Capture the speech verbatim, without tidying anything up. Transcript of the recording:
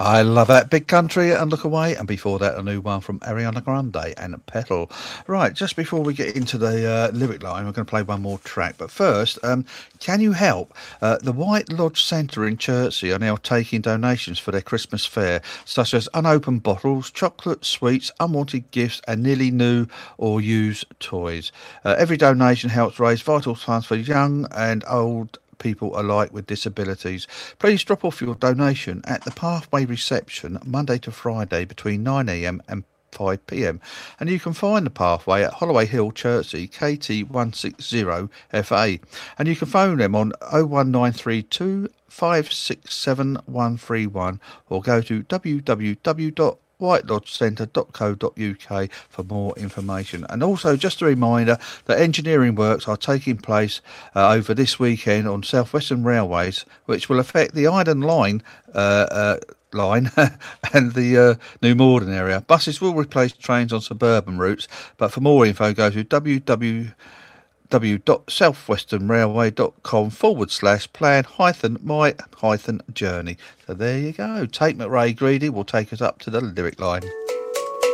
I love that Big Country and Look Away, and before that, a new one from Ariana Grande and Petal. Right, just before we get into the uh, lyric line, we're going to play one more track. But first, um, can you help? Uh, the White Lodge Centre in Chertsey are now taking donations for their Christmas fair, such as unopened bottles, chocolate, sweets, unwanted gifts, and nearly new or used toys. Uh, every donation helps raise vital funds for young and old people alike with disabilities. Please drop off your donation at the Pathway reception Monday to Friday between nine a m and five p m, and you can find the Pathway at Holloway Hill, Chertsey, K T one six zero F A, and you can phone them on oh one nine three two, five six seven one three one or go to w w w dot white lodge centre dot co dot u k for more information. And also just a reminder that engineering works are taking place uh, over this weekend on South Western Railways, which will affect the Iden line uh, uh, line and the uh, New Morden area. Buses will replace trains on suburban routes, but for more info go to w w w dot southwesternrailway.com forward slash plan hyphen my hyphen journey. So there you go. Tate McRae Greedy will take us up to the lyric line.